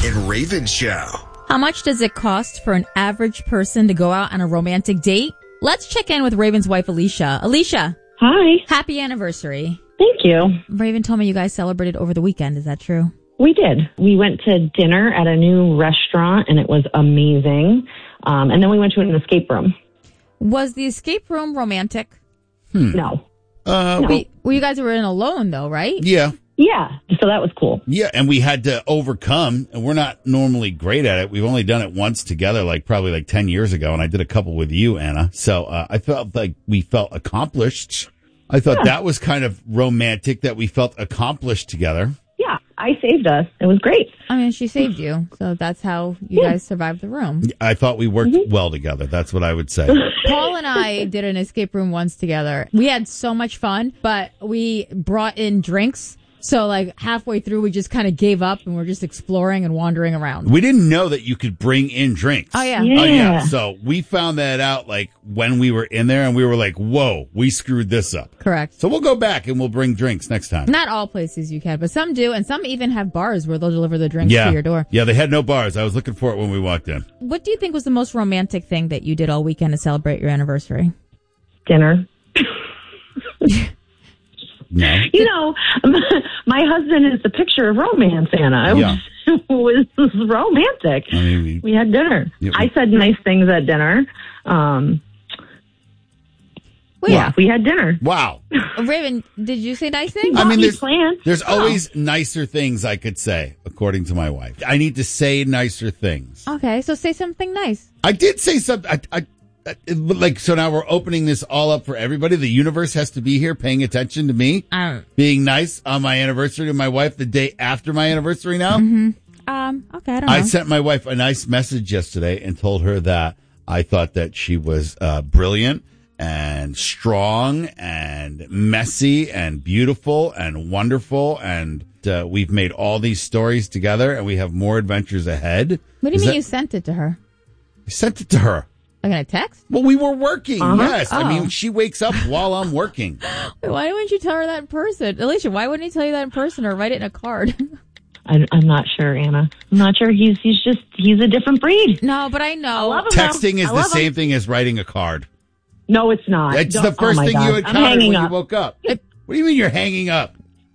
and Raven Show. How much does it cost for an average person to go out on a romantic date? Let's check in with Raven's wife, Alicia. Alicia. Hi. Happy anniversary. Thank you. Raven told me you guys celebrated over the weekend. Is that true? We did. We went to dinner at a new restaurant, and it was amazing. And then we went to an escape room. Was the escape room romantic? No. Well, you guys were in alone, though, right? Yeah. Yeah. So that was cool. Yeah, and we had to overcome, and we're not normally great at it. We've only done it once together, probably 10 years ago, and I did a couple with you, Anna. So I felt like we felt accomplished. I thought that was kind of romantic that we felt accomplished together. Yeah. I saved us. It was great. I mean, she saved you, so that's how you guys survived the room. I thought we worked well together. That's what I would say. Paul and I did an escape room once together. We had so much fun, but we brought in drinks. So, halfway through, we just kind of gave up and we're just exploring and wandering around. We didn't know that you could bring in drinks. Oh, yeah. Yeah. Oh, yeah. So we found that out, when we were in there, and we were like, whoa, we screwed this up. Correct. So we'll go back and we'll bring drinks next time. Not all places you can, but some do, and some even have bars where they'll deliver the drinks to your door. Yeah, they had no bars. I was looking for it when we walked in. What do you think was the most romantic thing that you did all weekend to celebrate your anniversary? Dinner. No. You know, my husband is the picture of romance, Anna. It was romantic. I mean, we had dinner. Yeah. I said nice things at dinner. We had dinner. Wow. Raven, did you say nice things? I mean, planned. there's always nicer things I could say, according to my wife. I need to say nicer things. Okay, so say something nice. I did say something. So now we're opening this all up for everybody. The universe has to be here paying attention to me, being nice on my anniversary to my wife the day after my anniversary now. Mm-hmm. Okay, I don't know. I sent my wife a nice message yesterday and told her that I thought that she was brilliant and strong and messy and beautiful and wonderful. And we've made all these stories together and we have more adventures ahead. What do you mean you sent it to her? I sent it to her. Like in a text? Well, we were working, yes. Oh. I mean, she wakes up while I'm working. Wait, why wouldn't you tell her that in person? Alicia, why wouldn't he tell you that in person or write it in a card? I'm not sure, Anna. I'm not sure. He's a different breed. No, but I know. I love him, Texting is I the love same him. thing as writing a card. No, it's not. It's the first thing you encountered when you woke up. What do you mean you're hanging up?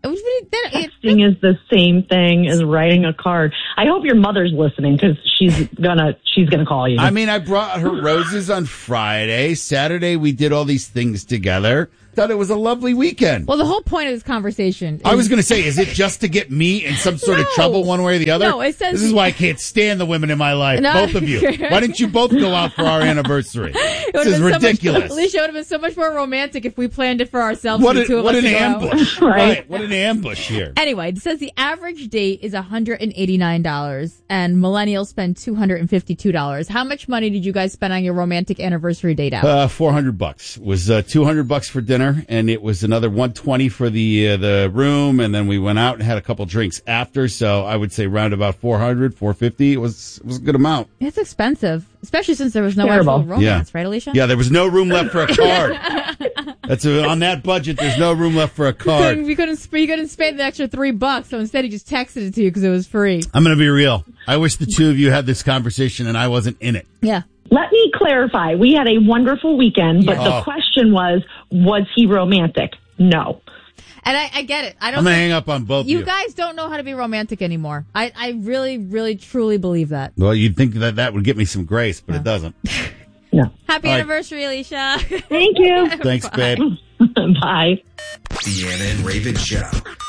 Texting is the same thing as writing a card. I hope your mother's listening because she's gonna call you. I mean, I brought her roses on Friday. Saturday, we did all these things together. Thought it was a lovely weekend. Well, the whole point of this conversation is... I was going to say, is it just to get me in some sort of trouble one way or the other? No, it says... This is why I can't stand the women in my life, both of you. Why didn't you both go out for our anniversary? This is ridiculous. Alicia, it would have been so much more romantic if we planned it for ourselves. What an ambush. Right. What an ambush here. Anyway, it says the average date is $189 and millennials spend $252. How much money did you guys spend on your romantic anniversary date out? $400 was $200 for dinner, and it was another $120 for the room, and then we went out and had a couple drinks after. So I would say round about $450. It was a good amount. It's expensive, especially since there was no actual romance, right, Alicia? Yeah, there was no room left for a card. On that budget. There's no room left for a card. You couldn't spend the extra $3, so instead he just texted it to you because it was free. I'm going to be real. I wish the two of you had this conversation and I wasn't in it. Yeah. Let me clarify. We had a wonderful weekend, but the question was he romantic? No. And I get it. I'm going to hang up on both of you. You guys don't know how to be romantic anymore. I really, really, truly believe that. Well, you'd think that would get me some grace, but it doesn't. No. Happy anniversary, Alicia. Thank you. Thanks, babe. Bye. The Anna and Raven Show.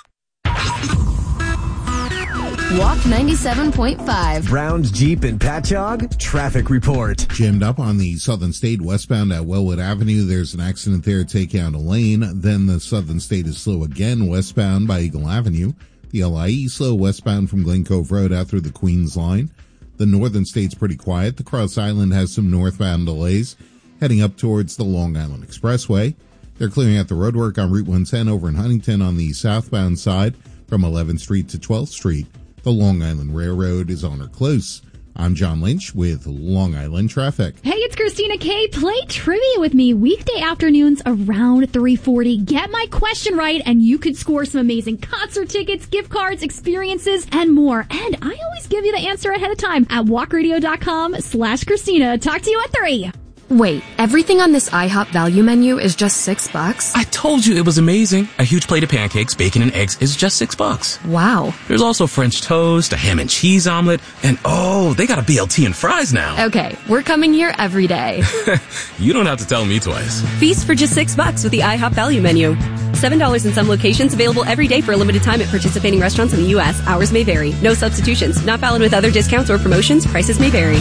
Walk 97.5. Browns, Jeep, and Patchogue. Traffic report. Jammed up on the Southern State westbound at Wellwood Avenue. There's an accident there taking out a lane. Then the Southern State is slow again westbound by Eagle Avenue. The LIE slow westbound from Glen Cove Road out through the Queens line. The Northern State's pretty quiet. The Cross Island has some northbound delays heading up towards the Long Island Expressway. They're clearing out the roadwork on Route 110 over in Huntington on the southbound side from 11th Street to 12th Street. The Long Island Railroad is on or close I'm John Lynch with Long Island Traffic. Hey, it's Christina K. Play trivia with me weekday afternoons around 3:40. Get my question right, and you could score some amazing concert tickets, gift cards, experiences, and more. And I always give you the answer ahead of time at walkradio.com/Christina. Talk to you at 3. Wait, everything on this IHOP value menu is just $6? I told you it was amazing. A huge plate of pancakes, bacon, and eggs is just $6. Wow. There's also French toast, a ham and cheese omelet, and oh, they got a BLT and fries now. Okay, we're coming here every day. You don't have to tell me twice. Feast for just $6 with the IHOP value menu. $7 in some locations, available every day for a limited time at participating restaurants in the U.S. Hours may vary. No substitutions. Not valid with other discounts or promotions. Prices may vary.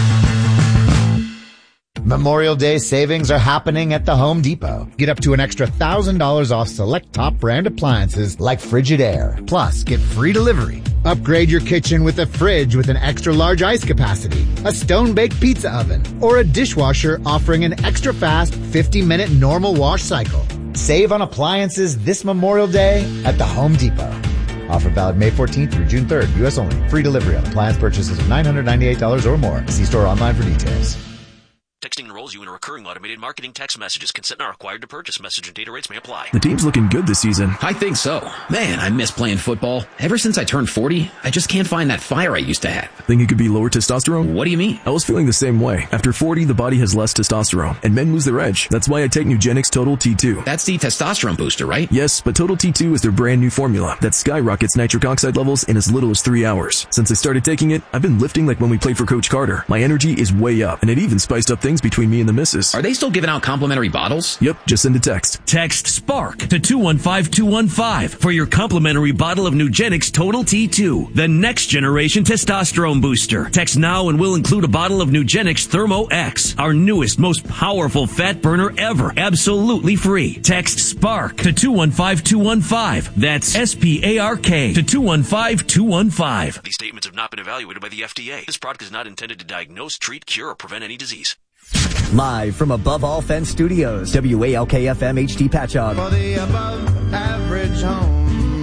Memorial Day savings are happening at the Home Depot. Get up to an extra $1,000 off select top brand appliances like Frigidaire. Plus, get free delivery. Upgrade your kitchen with a fridge with an extra large ice capacity, a stone-baked pizza oven, or a dishwasher offering an extra fast 50-minute normal wash cycle. Save on appliances this Memorial Day at the Home Depot. Offer valid May 14th through June 3rd. U.S. only. Free delivery on appliance purchases of $998 or more. See store online for details. Texting enrolls you in a recurring automated marketing text messages. Consent not required to purchase. Message and data rates may apply. The team's looking good this season. I think so. Man, I miss playing football. Ever since I turned 40, I just can't find that fire I used to have. Think it could be lower testosterone? What do you mean? I was feeling the same way. After 40, the body has less testosterone, and men lose their edge. That's why I take Nugenix Total T2. That's the testosterone booster, right? Yes, but Total T2 is their brand new formula that skyrockets nitric oxide levels in as little as 3 hours. Since I started taking it, I've been lifting like when we played for Coach Carter. My energy is way up, and it even spiced up things between me and the missus. Are they still giving out complimentary bottles? Yep, just send a text. Text SPARK to 215-215 for your complimentary bottle of Nugenix Total T2, the next generation testosterone booster. Text now and we'll include a bottle of Nugenix Thermo X, our newest, most powerful fat burner ever, absolutely free. Text SPARK to 215-215. That's SPARK to 215-215. These statements have not been evaluated by the FDA. This product is not intended to diagnose, treat, cure, or prevent any disease. Live from Above All Fence Studios, WALK-FM HD Patchogue. For the above average home.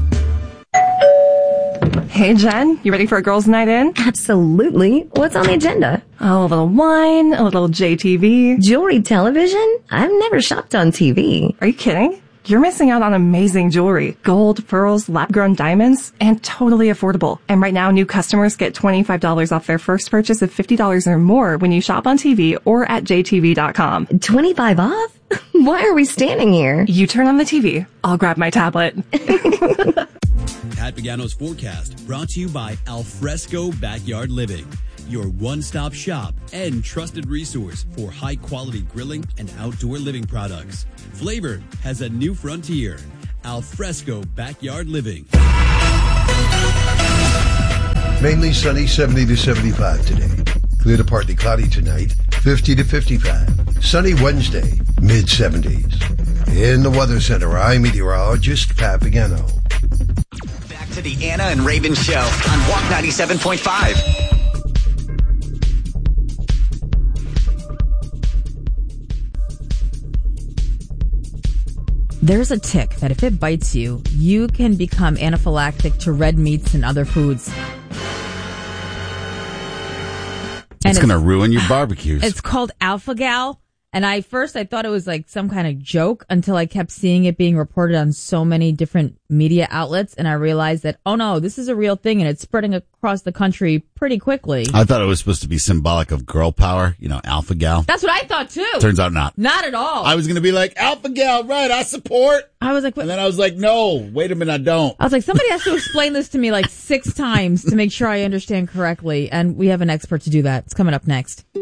Hey, Jen, you ready for a girls' night in? Absolutely. What's on the agenda? Oh, a little wine, a little JTV. Jewelry television? I've never shopped on TV. Are you kidding? You're missing out on amazing jewelry. Gold, pearls, lab-grown diamonds, and totally affordable. And right now, new customers get $25 off their first purchase of $50 or more when you shop on TV or at jtv.com. 25 off? Why are we standing here? You turn on the TV. I'll grab my tablet. Pat Pagano's forecast brought to you by Alfresco Backyard Living, your one-stop shop and trusted resource for high-quality grilling and outdoor living products. Flavor has a new frontier. Alfresco Backyard Living. Mainly sunny, 70 to 75 today. Clear to partly cloudy tonight, 50 to 55. Sunny Wednesday, mid-70s. In the Weather Center, I'm meteorologist Pat Pagano. Back to the Anna and Raven Show on Walk 97.5. There's a tick that if it bites you, you can become anaphylactic to red meats and other foods. It's going to ruin your barbecues. It's called Alpha-Gal. And I thought it was like some kind of joke until I kept seeing it being reported on so many different media outlets. And I realized that, oh no, this is a real thing and it's spreading across the country pretty quickly. I thought it was supposed to be symbolic of girl power, alpha gal. That's what I thought too. Turns out not. Not at all. I was going to be like, alpha gal, right, I support. I was like, what? And then I was like, no, wait a minute, I don't. I was like, somebody has to explain this to me like 6 times to make sure I understand correctly. And we have an expert to do that. It's coming up next.